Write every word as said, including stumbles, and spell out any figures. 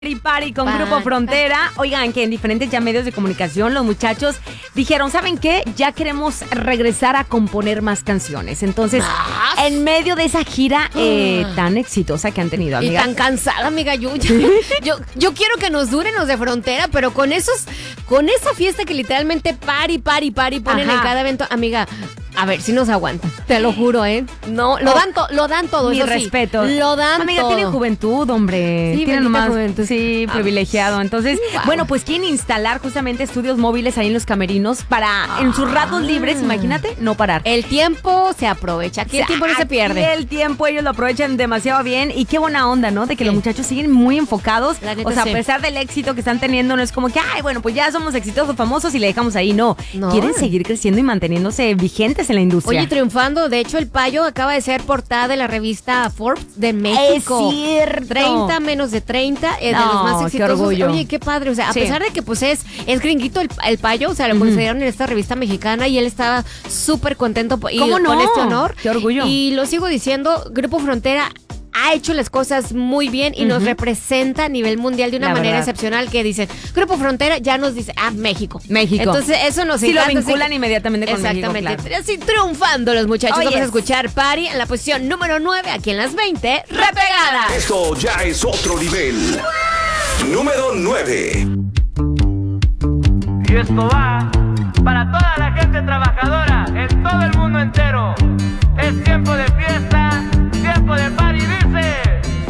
Party Party con Pa- Grupo Frontera. Oigan, que en diferentes ya medios de comunicación los muchachos dijeron, ¿saben qué? Ya queremos regresar a componer más canciones. Entonces, ¿Más? en medio de esa gira eh, tan exitosa que han tenido, Y amiga. tan cansada, amiga. Yo, yo, yo, yo quiero que nos duren los de Frontera, pero con esos, con esa fiesta que literalmente pari, pari, pari ponen Ajá. en cada evento, amiga. A ver, si nos aguantan. Te lo juro, ¿eh? No, lo Oh, dan, to- lo dan todo. Mi eso sí. respeto. Lo dan Amiga, todo. tienen juventud, hombre. Sí, tienen bendita nomás, juventud. sí, Ah, privilegiado. Entonces, wow. bueno, pues quieren instalar justamente estudios móviles ahí en los camerinos para, en sus ratos libres, imagínate, no parar. El tiempo se aprovecha. Aquí el tiempo no se Aquí pierde. el tiempo ellos lo aprovechan demasiado bien y qué buena onda, ¿no? De que Sí. los muchachos siguen muy enfocados. La neta, O sea, sí. a pesar del éxito que están teniendo, no es como que, ay, bueno, pues ya somos exitosos, famosos y le dejamos ahí. No, No. quieren seguir creciendo y manteniéndose vigentes en la industria. Oye, triunfando. De hecho, el Payo acaba de ser portada de la revista Forbes de México. Es cierto. treinta menos de treinta, eh, de No, los más qué exitosos. orgullo. Oye, qué padre. O sea, a Sí. pesar de que pues es, es gringuito el, el Payo, o sea, lo Ujú. consideraron en esta revista mexicana y él estaba súper contento po- y- ¿Cómo no? con este honor. Qué orgullo. Y lo sigo diciendo, Grupo Frontera ha hecho las cosas muy bien y nos Ujú. representa a nivel mundial de una La manera verdad. excepcional, que dicen, Grupo Frontera ya nos dice, ah, México. México. Entonces, eso nos Sí, lo encanta, así vinculan que- inmediatamente con México, Exactamente. claro. Así triunfando los muchachos. Oye, Vamos a es- escuchar Party en la posición número nueve, aquí en las veinte, repegadas. Esto ya es otro nivel. Número nueve. Y esto va para toda la gente trabajadora en todo el mundo entero. Es tiempo de fiesta